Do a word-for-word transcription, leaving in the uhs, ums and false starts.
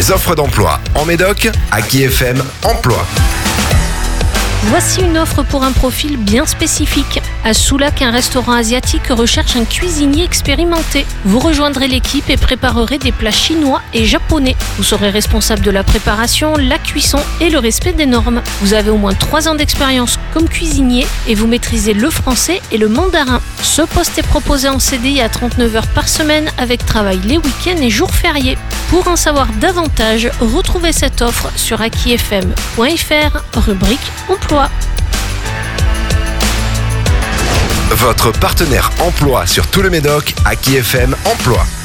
Les offres d'emploi en Médoc, Aki F M Emploi. Voici une offre pour un profil bien spécifique. À Soulac, un restaurant asiatique recherche un cuisinier expérimenté. Vous rejoindrez l'équipe et préparerez des plats chinois et japonais. Vous serez responsable de la préparation, la cuisson et le respect des normes. Vous avez au moins trois ans d'expérience comme cuisinier et vous maîtrisez le français et le mandarin. Ce poste est proposé en C D I à trente-neuf heures par semaine avec travail les week-ends et jours fériés. Pour en savoir davantage, retrouvez cette offre sur aki f m point f r, rubrique emploi. Votre partenaire emploi sur tout le Médoc, Aki F M Emploi.